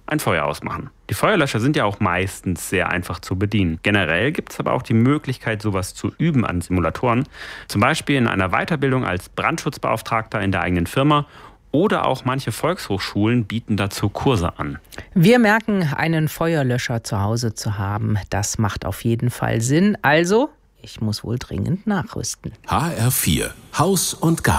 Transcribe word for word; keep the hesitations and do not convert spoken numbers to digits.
ein Feuer ausmachen. Die Feuerlöscher sind ja auch meistens sehr einfach zu bedienen. Generell gibt es aber auch die Möglichkeit, sowas zu üben an Simulatoren. Zum Beispiel in einer Weiterbildung als Brandschutzbeauftragter in der eigenen Firma. Oder auch manche Volkshochschulen bieten dazu Kurse an. Wir merken, einen Feuerlöscher zu Hause zu haben, das macht auf jeden Fall Sinn. Also, ich muss wohl dringend nachrüsten. H R vier Haus und Garten.